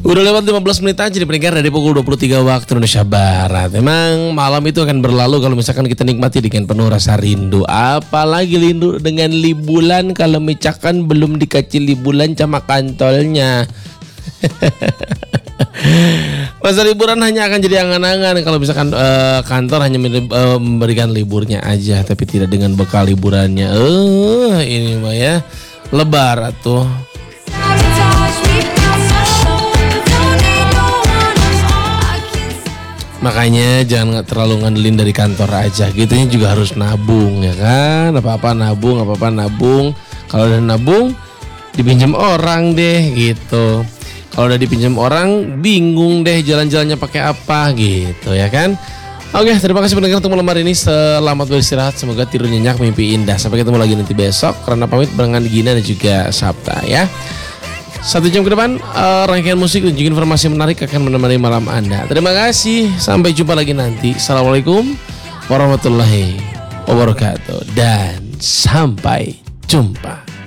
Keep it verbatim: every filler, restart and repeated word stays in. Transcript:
Udah lewat lima belas menit aja di pendengar dari pukul dua puluh tiga waktu Indonesia Barat. Emang malam itu akan berlalu kalau misalkan kita nikmati dengan penuh rasa rindu. Apalagi rindu dengan liburan kalau misalkan belum dikasih liburan sama kantolnya. Masa liburan hanya akan jadi angan-angan kalau misalkan uh, kantor hanya uh, memberikan liburnya aja, tapi tidak dengan bekal liburannya. Eh, uh, ini mah ya lebar tuh. Makanya jangan terlalu ngandelin dari kantor aja, gitunya juga harus nabung ya kan. Apa-apa nabung, apa-apa nabung. Kalau udah nabung dipinjam orang deh gitu. Kalau udah dipinjam orang bingung deh jalan-jalannya pakai apa gitu ya kan. Oke, terima kasih pendengar untuk malam hari ini. Selamat beristirahat, semoga tidur nyenyak, mimpi indah. Sampai ketemu lagi nanti besok. Karena pamit barengan Gina dan juga Sabta ya. Satu jam ke depan uh, rangkaian musik dan juga informasi menarik akan menemani malam Anda. Terima kasih, sampai jumpa lagi nanti. Assalamualaikum warahmatullahi wabarakatuh dan sampai jumpa.